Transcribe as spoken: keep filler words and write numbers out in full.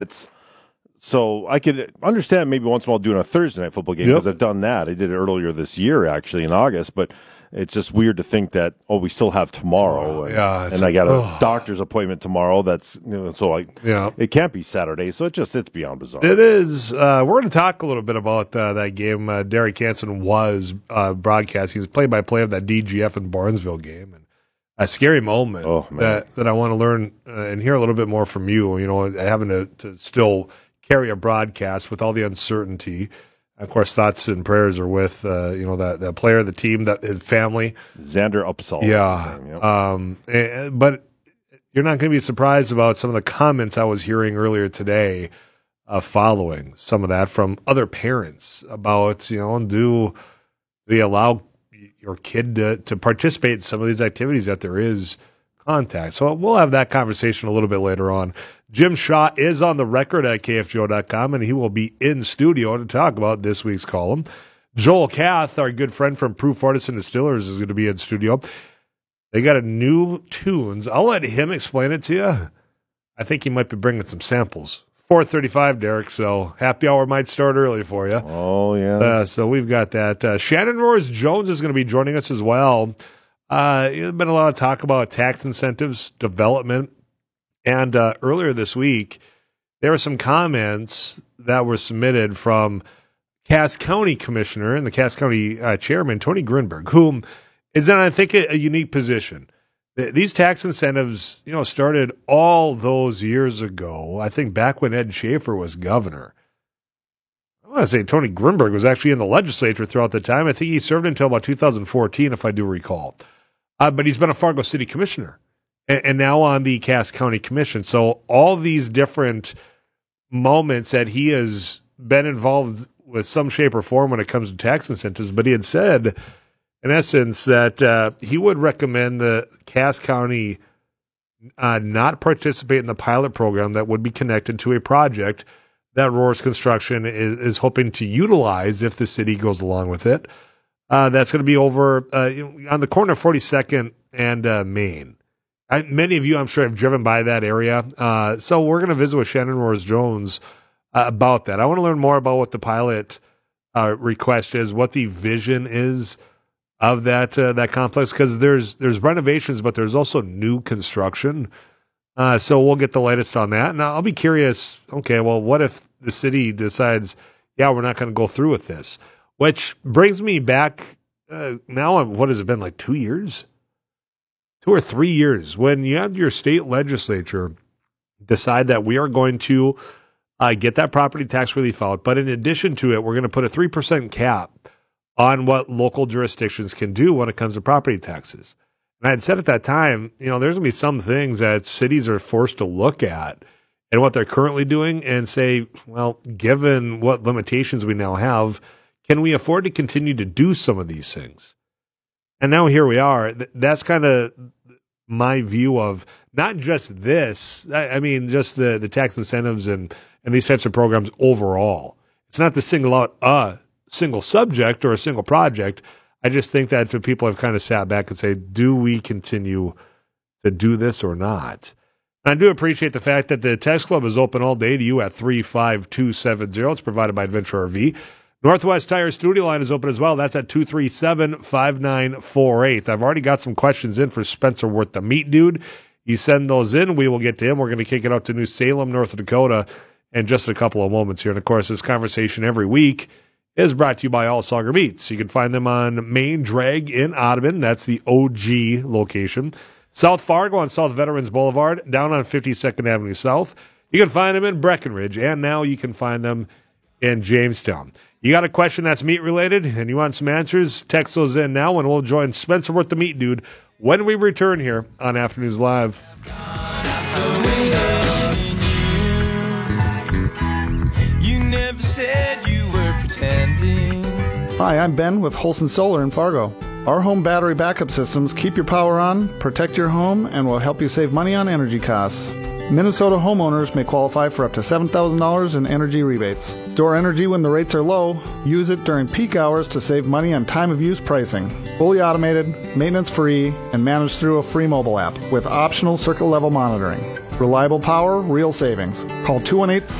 It's so I could understand maybe once in a while doing a Thursday night football game because Yep. I've done that. I did it earlier this year, actually, in August, but it's just weird to think that, oh, we still have tomorrow. Tomorrow, and, yeah, it's and I like, got a oh. doctor's appointment tomorrow. That's, you know, so I, Yeah. it can't be Saturday. So it just, it's beyond bizarre. It is. Uh, we're going to talk a little bit about uh, that game. Uh, Derek Hansen was uh, broadcasting. He was play-by-play of that D G F and Barnesville game. And a scary moment Oh, man. that, that I want to learn uh, and hear a little bit more from you. You know, having to, to still carry a broadcast with all the uncertainty. Of course, thoughts and prayers are with, uh, you know, that, that player, the team, that his family. Xander Upsall. Yeah. Yep. Um, eh, but you're not going to be surprised about some of the comments I was hearing earlier today uh, following some of that from other parents about, you know, do we allow your kid to, to participate in some of these activities that there is contact. So we'll have that conversation a little bit later on. Jim Shaw is on the record at K F G O dot com, and he will be in studio to talk about this week's column. Joel Kath, our good friend from Proof Artisan Distillers, is going to be in studio. They got a new tunes. I'll let him explain it to you. I think he might be bringing some samples. four thirty-five, Derek, so happy hour might start early for you. Oh, yeah. Uh, so we've got that. Uh, Shannon Roars Jones is going to be joining us as well. Uh, there's been a lot of talk about tax incentives, development, and uh, earlier this week, there were some comments that were submitted from Cass County Commissioner and the Cass County uh, Chairman, Tony Grinberg, whom is in, I think, a, a unique position. Th- These tax incentives, you know, started all those years ago, I think back when Ed Schaefer was governor. I want to say Tony Grinberg was actually in the legislature throughout the time. I think he served until about two thousand fourteen, if I do recall. Uh, but he's been a Fargo City Commissioner and, and now on the Cass County Commission. So all these different moments that he has been involved with some shape or form when it comes to tax incentives, but he had said, in essence, that uh, he would recommend the Cass County uh, not participate in the pilot program that would be connected to a project that Roars Construction is, is hoping to utilize if the city goes along with it. Uh, that's going to be over uh, on the corner of forty-second and uh, Main. I, many of you, I'm sure, have driven by that area. Uh, so we're going to visit with Shannon Roars Jones uh, about that. I want to learn more about what the pilot uh, request is, what the vision is of that uh, that complex, because there's there's renovations, but there's also new construction. Uh, so we'll get the latest on that. And I'll be curious, okay, well, what if the city decides, yeah, we're not going to go through with this? Which brings me back uh, now, what has it been, like two years? Two or three years, when you have your state legislature decide that we are going to uh, get that property tax relief out, but in addition to it, we're going to put a three percent cap on what local jurisdictions can do when it comes to property taxes. And I had said at that time, you know, there's going to be some things that cities are forced to look at and what they're currently doing and say, well, given what limitations we now have, can we afford to continue to do some of these things? And now here we are. That's kind of my view of not just this. I mean, just the, the tax incentives and, and these types of programs overall. It's not to single out a single subject or a single project. I just think that people have kind of sat back and say, do we continue to do this or not? And I do appreciate the fact that the text club is open all day to you at three five two seven zero. It's provided by Adventure R V. Northwest Tire Studio Line is open as well. That's at two three seven, five nine four eight. I've already got some questions in for Spencer Worth, the meat dude. You send those in, we will get to him. We're going to kick it out to New Salem, North Dakota, in just a couple of moments here. And, of course, this conversation every week is brought to you by All Sauger Meats. You can find them on Main Drag in Audubon. That's the O G location. South Fargo on South Veterans Boulevard, down on fifty-second Avenue South. You can find them in Breckenridge, and now you can find them in Jamestown. You got a question that's meat-related and you want some answers, text those in now, and we'll join Spencer Worth, the meat dude, when we return here on Afternoons Live. You never said you were pretending. Hi, I'm Ben with Holson Solar in Fargo. Our home battery backup systems keep your power on, protect your home, and will help you save money on energy costs. Minnesota homeowners may qualify for up to seven thousand dollars in energy rebates. Store energy when the rates are low, use it during peak hours to save money on time-of-use pricing. Fully automated, maintenance-free, and managed through a free mobile app with optional circuit-level monitoring. Reliable power, real savings. Call two one eight,